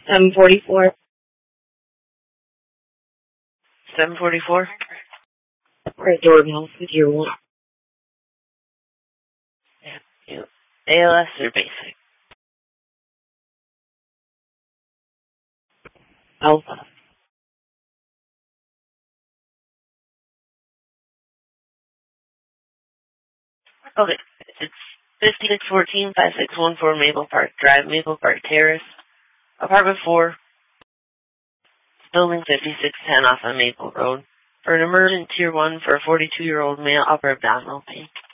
744. 744? Right, doorbell with your one. Yeah. ALS or basic? Alpha. Okay. It's 5614-5614 Maple Park Drive, Maple Park Terrace, Apartment 4, Building 5610 off of Maple Road, for an emergent Tier 1 for a 42-year-old male upper abdominal pain.